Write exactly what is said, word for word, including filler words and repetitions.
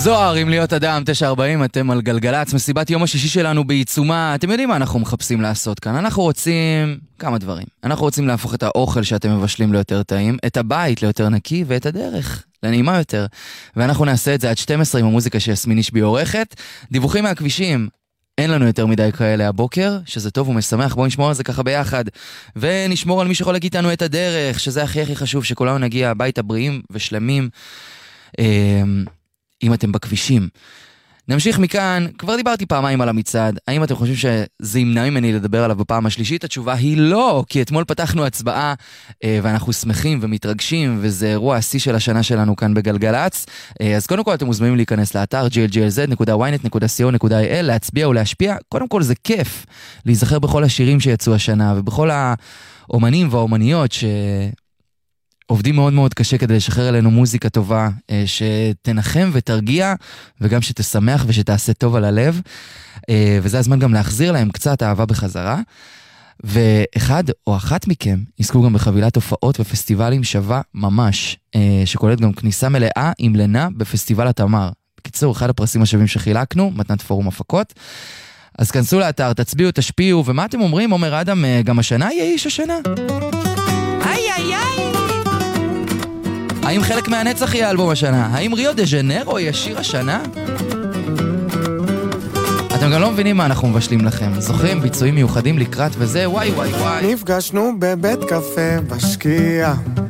זוהר, עם להיות אדם, תשע ארבעים, אתם על גלגלץ, מסיבת יום השישי שלנו בעיצומה. אתם יודעים מה אנחנו מחפשים לעשות כאן? אנחנו רוצים כמה דברים. אנחנו רוצים להפוך את האוכל שאתם מבשלים ליותר טעים, את הבית ליותר נקי, ואת הדרך לנעימה יותר. ואנחנו נעשה את זה עד שתים עשרה עם המוזיקה שיסמין אישבי עורכת. דיווחים מהכבישים, אין לנו יותר מדי כאלה הבוקר, שזה טוב ומשמח, בואו נשמור על זה ככה ביחד. ונשמור על מי שחולק איתנו את הדרך, שזה הכי הכי חשוב, שכולנו נגיע הביתה בריאים ושלמים. אם אתם בכבישים. נמשיך מכאן, כבר דיברתי פעמיים על המצעד, האם אתם חושבים שזה ימנע ממני לדבר עליו בפעם השלישית? התשובה היא לא, כי אתמול פתחנו הצבעה, ואנחנו שמחים ומתרגשים, וזה אירוע השיא של השנה שלנו כאן בגלגלץ. אז קודם כל אתם מוזמנים להיכנס לאתר ג'י אל ג'י אל זד נקודה וויי נט נקודה סי או נקודה איי אל, להצביע ולהשפיע. קודם כל זה כיף להיזכר בכל השירים שיצאו השנה, ובכל האומנים והאומניות ש... עובדים מאוד מאוד קשה כדי לשחרר אלינו מוזיקה טובה, שתנחם ותרגיע, וגם שתשמח ושתעשה טוב על הלב, וזה הזמן גם להחזיר להם קצת אהבה בחזרה, ואחד או אחת מכם יזכו גם בחבילת הופעות ופסטיבלים שווה ממש, שכוללת גם כניסה מלאה עם לינה בפסטיבל התמר. בקיצור, אחד הפרסים השווים שחילקנו, מתנת פורום הפקות, אז כנסו לאתר, תצביעו, תשפיעו, ומה אתם אומרים? אומר אדם, גם השנה יהיה איש השנה? איי איי איי! האם חלק מהנצח יהיה אלבום השנה? האם ריו דה ז'נרו יהיה שיר השנה? אתם גם לא מבינים מה אנחנו מבשלים לכם. זוכרים ביצועים מיוחדים לקראת וזה, וואי וואי וואי. נפגשנו בבית קפה בשקיע,